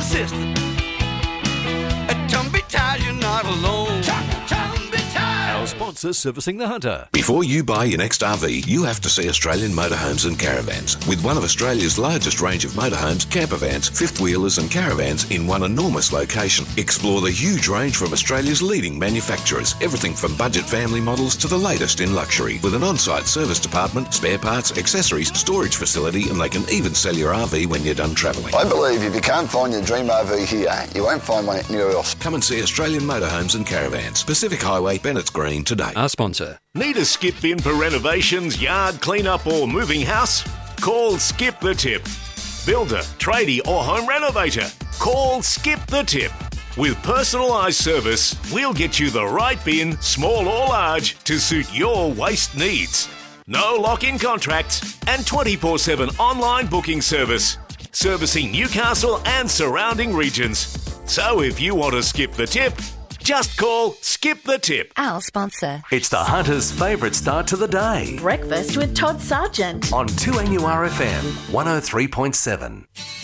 assistant. At Tumby Tires, you're not alone. Tumby Tires. Our sponsor, Servicing the Hunter. Before you buy your next RV, you have to see Australian Motorhomes and Caravans. With one of Australia's largest range of motorhomes, campervans, fifth wheelers and caravans in one enormous location. Explore the huge range from Australia's leading manufacturers. Everything from budget family models to the latest in luxury. With an on-site service department, spare parts, accessories, storage facility, and they can even sell your RV when you're done travelling. I believe if you can't find your dream RV here, you won't find one anywhere else. Come and see Australian Motorhomes and Caravans. Pacific Highway, Bennett's Green today. Our sponsor. Need a skip bin for renovations, yard cleanup or moving house? Call Skip the Tip. Builder, tradie or home renovator? Call Skip the Tip. With personalised service, we'll get you the right bin, small or large, to suit your waste needs. No lock-in contracts and 24/7 online booking service. Servicing Newcastle and surrounding regions. So if you want to skip the tip, just call Skip the Tip. Our sponsor. It's the Hunter's favourite start to the day. Breakfast with Todd Sargent. On 2NURFM 103.7.